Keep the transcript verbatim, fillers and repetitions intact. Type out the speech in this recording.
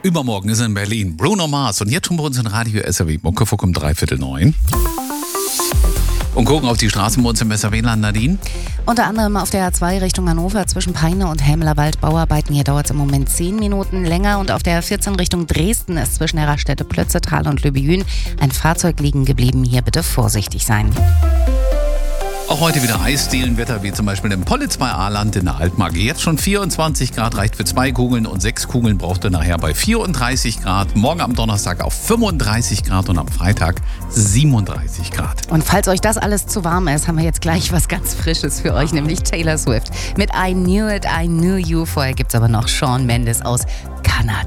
Übermorgen ist in Berlin Bruno Mars und jetzt schon bei uns in Radio S R W Muckefuck um dreiviertel neun. Und gucken auf die Straßen bei uns im S R W-Land, Nadine. Unter anderem auf der A zwei Richtung Hannover zwischen Peine und Helmlerwald Bauarbeiten. Hier dauert es im Moment zehn Minuten länger. Und auf der A vierzehn Richtung Dresden ist zwischen der Raststätte Plötzetal und Lübejün ein Fahrzeug liegen geblieben. Hier bitte vorsichtig sein. Auch heute wieder Eisdielenwetter, wie zum Beispiel im Pollitz bei Ahrland in der Altmark. Jetzt schon vierundzwanzig Grad, reicht für zwei Kugeln und sechs Kugeln braucht ihr nachher bei vierunddreißig Grad. Morgen am Donnerstag auf fünfunddreißig Grad und am Freitag siebenunddreißig Grad. Und falls euch das alles zu warm ist, haben wir jetzt gleich was ganz Frisches für euch, nämlich Taylor Swift mit I Knew It, I Knew You. Vorher gibt's aber noch Shawn Mendes aus Kanada.